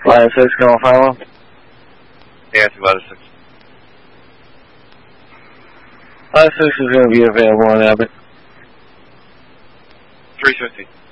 Line 6, going final? Yeah, it's about a 6. Line 6 is going to be available on Abbott. 350.